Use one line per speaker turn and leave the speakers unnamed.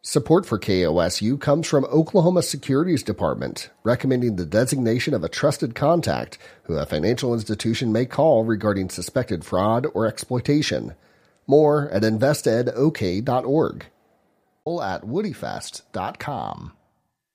Support for KOSU comes from Oklahoma Securities Department, recommending the designation of a trusted contact who a financial institution may call regarding suspected fraud or exploitation. More at investedok.org. At woodyfest.com.